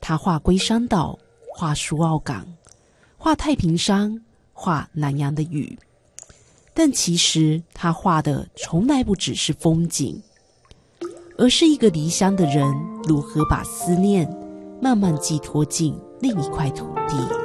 他画龟山岛，画苏澳港，画太平山，画南洋的雨。但其实他画的从来不只是风景，而是一个离乡的人如何把思念慢慢寄托进另一块土地。